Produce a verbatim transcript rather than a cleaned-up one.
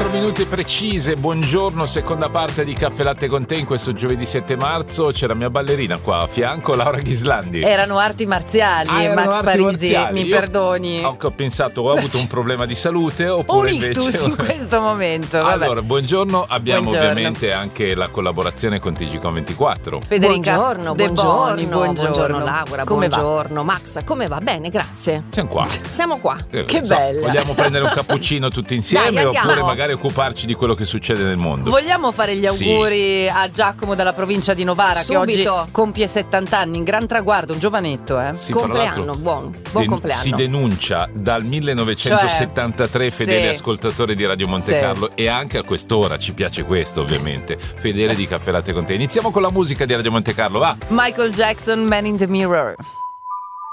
minuti precise, buongiorno, seconda parte di Caffè Latte con te in questo giovedì sette marzo. C'è la mia ballerina qua a fianco, Laura Ghislandi. Erano arti marziali, ah, erano Max arti Parisi, marziali. mi Io perdoni. Ho, ho pensato, ho avuto un problema di salute oppure un ictus invece... in questo momento. Vabbè. Allora, buongiorno, abbiamo Buongiorno. ovviamente anche la collaborazione con T G Com ventiquattro. Federica buongiorno, De buongiorno, Boni, buongiorno. buongiorno Laura, come buongiorno Max, come va? Bene, grazie. Siamo qua. Siamo qua. Eh, Che so, bella. Vogliamo prendere un cappuccino tutti insieme Dai, andiamo. oppure magari occuparci di quello che succede nel mondo? Vogliamo fare gli Sì. auguri a Giacomo dalla provincia di Novara Subito. che oggi compie settanta anni, in gran traguardo, un giovanetto, eh? Sì, fra Compleanno, l'altro, buon, buon den- compleanno. Si denuncia dal millenovecentosettantatré Cioè, fedeli sì. ascoltatori di Radio Monte Sì. Carlo e anche a quest'ora ci piace questo ovviamente, fedele di Caffè Latte con te. Iniziamo con la musica di Radio Monte Carlo, va! Michael Jackson, Man in the Mirror.